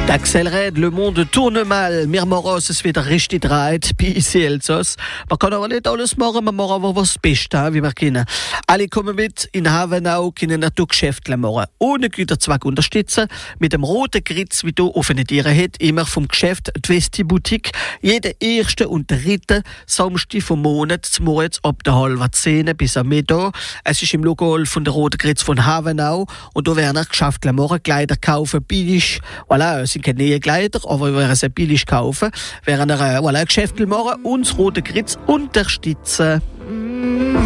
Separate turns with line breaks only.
D'accélérer, le monde tourne mal. Wir machen es wieder richtig dreht, bei Elsass. Man kann aber nicht alles machen, man macht aber was Beste, wie wir kennen. Alle kommen mit in Havenau, können Naturgeschäfte machen. Ohne Güterzweck unterstützen. Mit dem roten Kreuz, wie du offene Tiere hat, immer vom Geschäft die Westi Boutique. Jeden 1. und 3. Samstag vom Monat zum Morgens ab der 9:30 bis am Mittag. Es ist im Lokal von der Roten Kreuz von Havenau und da werden Geschäfte machen, Kleider kaufen, billig. Voilà, es sind keine neue Kleider, aber wir werden sie billig kaufen. Werden Geschäfte machen und das Rote Kreuz unterstützen.